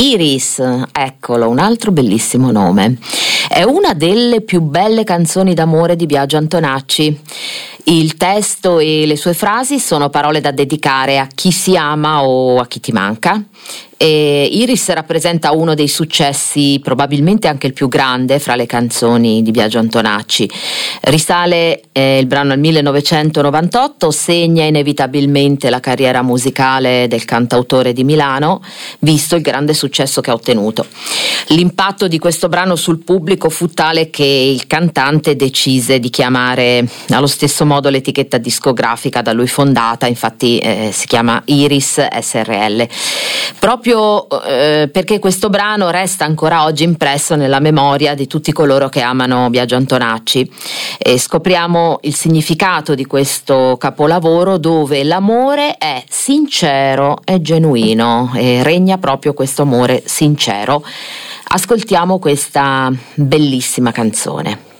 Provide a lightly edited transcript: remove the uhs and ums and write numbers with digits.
Iris, eccolo, un altro bellissimo nome. È una delle più belle canzoni d'amore di Biagio Antonacci. Il testo e le sue frasi sono parole da dedicare a chi si ama o a chi ti manca. E Iris rappresenta uno dei successi, probabilmente anche il più grande fra le canzoni di Biagio Antonacci. Risale il brano al 1998, segna inevitabilmente la carriera musicale del cantautore di Milano, visto il grande successo che ha ottenuto. L'impatto di questo brano sul pubblico fu tale che il cantante decise di chiamare allo stesso modo l'etichetta discografica da lui fondata, infatti si chiama Iris SRL. Proprio perché questo brano resta ancora oggi impresso nella memoria di tutti coloro che amano Biagio Antonacci. E scopriamo il significato di questo capolavoro, dove l'amore è sincero e genuino e regna proprio questo amore sincero. Ascoltiamo questa bellissima canzone.